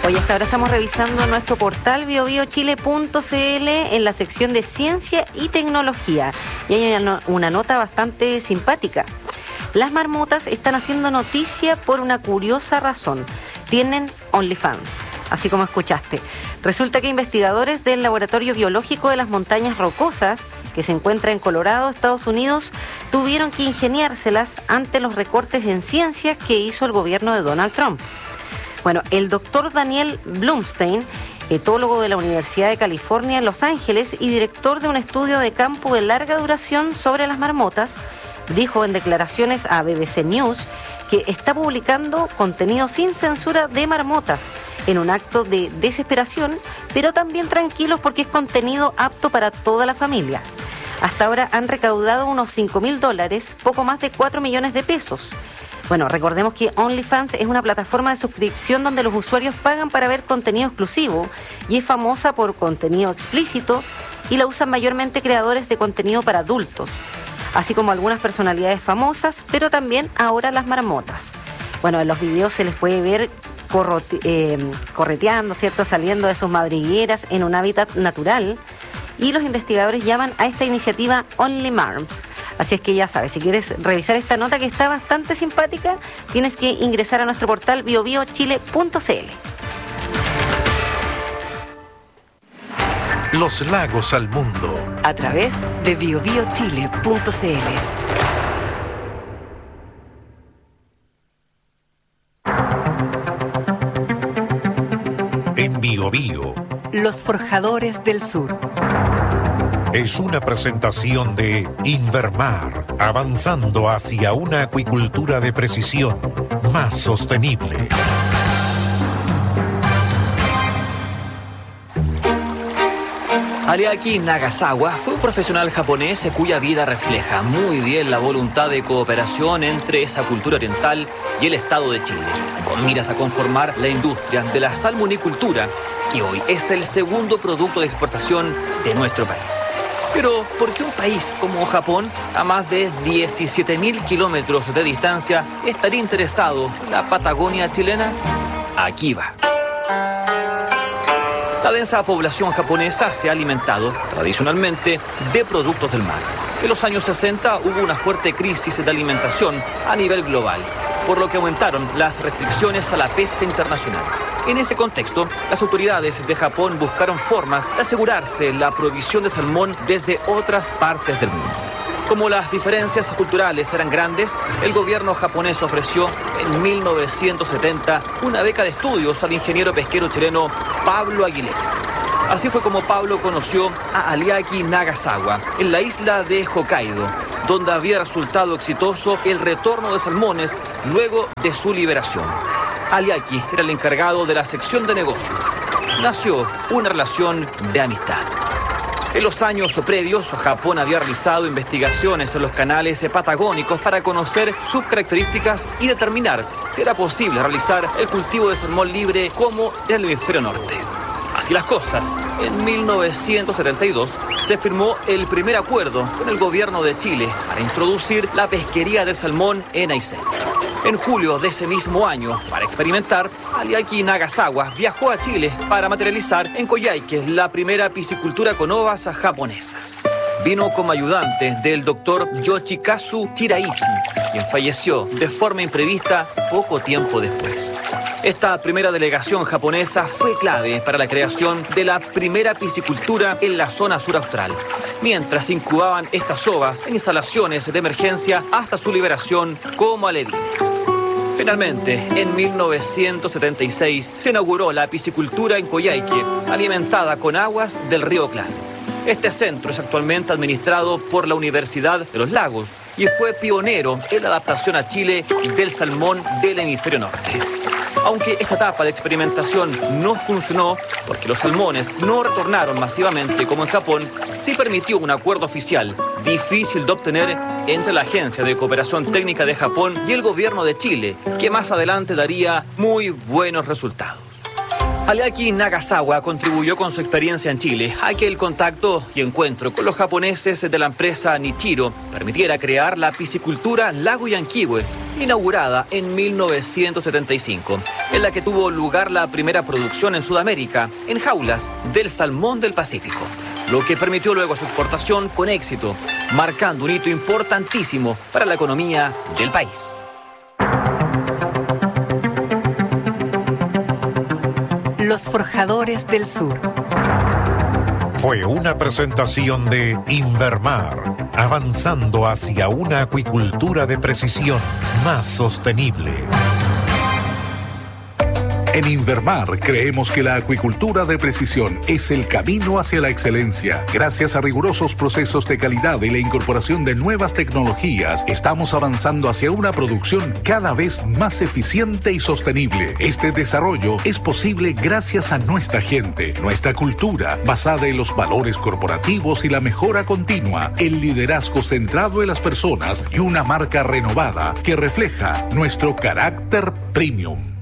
Hoy hasta ahora estamos revisando nuestro portal biobiochile.cl en la sección de ciencia y tecnología. Y hay una nota bastante simpática. Las marmotas están haciendo noticia por una curiosa razón. Tienen OnlyFans, así como escuchaste. Resulta que investigadores del Laboratorio Biológico de las Montañas Rocosas, que se encuentra en Colorado, Estados Unidos, tuvieron que ingeniárselas ante los recortes en ciencias que hizo el gobierno de Donald Trump. Bueno, el doctor Daniel Blumstein, etólogo de la Universidad de California en Los Ángeles y director de un estudio de campo de larga duración sobre las marmotas, dijo en declaraciones a BBC News que está publicando contenido sin censura de marmotas en un acto de desesperación, pero también tranquilos porque es contenido apto para toda la familia. Hasta ahora han recaudado unos $5.000, poco más de 4 millones de pesos. Bueno, recordemos que OnlyFans es una plataforma de suscripción donde los usuarios pagan para ver contenido exclusivo y es famosa por contenido explícito y la usan mayormente creadores de contenido para adultos, así como algunas personalidades famosas, pero también ahora las marmotas. Bueno, en los videos se les puede ver correteando, ¿cierto?, saliendo de sus madrigueras en un hábitat natural, y los investigadores llaman a esta iniciativa OnlyMarms. Así es que ya sabes, si quieres revisar esta nota que está bastante simpática, tienes que ingresar a nuestro portal biobiochile.cl. Los lagos al mundo a través de biobiochile.cl. En BioBio. Los forjadores del sur. Es una presentación de Invermar, avanzando hacia una acuicultura de precisión más sostenible. Ariaki Nagasawa fue un profesional japonés cuya vida refleja muy bien la voluntad de cooperación entre esa cultura oriental y el Estado de Chile, con miras a conformar la industria de la salmonicultura, que hoy es el segundo producto de exportación de nuestro país. Pero, ¿por qué un país como Japón, a más de 17.000 kilómetros de distancia, estaría interesado en la Patagonia chilena? Aquí va. La densa población japonesa se ha alimentado, tradicionalmente, de productos del mar. En los años 60 hubo una fuerte crisis de alimentación a nivel global, por lo que aumentaron las restricciones a la pesca internacional. En ese contexto, las autoridades de Japón buscaron formas de asegurarse la provisión de salmón desde otras partes del mundo. Como las diferencias culturales eran grandes, el gobierno japonés ofreció en 1970 una beca de estudios al ingeniero pesquero chileno Pablo Aguilera. Así fue como Pablo conoció a Ariaki Nagasawa en la isla de Hokkaido, donde había resultado exitoso el retorno de salmones luego de su liberación. Ariaki era el encargado de la sección de negocios. Nació una relación de amistad. En los años previos, Japón había realizado investigaciones en los canales patagónicos para conocer sus características y determinar si era posible realizar el cultivo de salmón libre como en el hemisferio norte. Así las cosas, en 1972 se firmó el primer acuerdo con el gobierno de Chile para introducir la pesquería de salmón en Aysén. En julio de ese mismo año, para experimentar, Ariaki Nagasawa viajó a Chile para materializar en Coyhaique la primera piscicultura con ovas japonesas. Vino como ayudante del doctor Yoshikazu Chiraichi, quien falleció de forma imprevista poco tiempo después. Esta primera delegación japonesa fue clave para la creación de la primera piscicultura en la zona sur austral, mientras se incubaban estas ovas en instalaciones de emergencia hasta su liberación como alevines. Finalmente, en 1976 se inauguró la piscicultura en Coyhaique, alimentada con aguas del río Claro. Este centro es actualmente administrado por la Universidad de los Lagos y fue pionero en la adaptación a Chile del salmón del hemisferio norte. Aunque esta etapa de experimentación no funcionó porque los salmones no retornaron masivamente como en Japón, sí permitió un acuerdo oficial, difícil de obtener, entre la Agencia de Cooperación Técnica de Japón y el gobierno de Chile, que más adelante daría muy buenos resultados. Ariaki Nagasawa contribuyó con su experiencia en Chile a que el contacto y encuentro con los japoneses de la empresa Nichiro permitiera crear la piscicultura Lago Yanquihue, inaugurada en 1975, en la que tuvo lugar la primera producción en Sudamérica, en jaulas, del salmón del Pacífico, lo que permitió luego su exportación con éxito, marcando un hito importantísimo para la economía del país. Los Forjadores del Sur. Fue una presentación de Invermar, avanzando hacia una acuicultura de precisión más sostenible. En Invermar creemos que la acuicultura de precisión es el camino hacia la excelencia. Gracias a rigurosos procesos de calidad y la incorporación de nuevas tecnologías, estamos avanzando hacia una producción cada vez más eficiente y sostenible. Este desarrollo es posible gracias a nuestra gente, nuestra cultura, basada en los valores corporativos y la mejora continua, el liderazgo centrado en las personas y una marca renovada que refleja nuestro carácter premium.